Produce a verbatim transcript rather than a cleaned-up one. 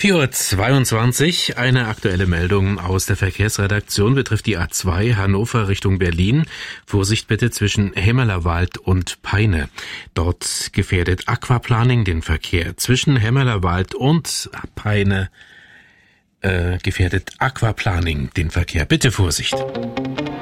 vier Uhr zweiundzwanzig, eine aktuelle Meldung aus der Verkehrsredaktion betrifft die A zwei Hannover Richtung Berlin. Vorsicht bitte zwischen Hemmerlerwald und Peine. Dort gefährdet Aquaplaning den Verkehr. Zwischen Hemmerlerwald und Peine äh, gefährdet Aquaplaning den Verkehr. Bitte Vorsicht.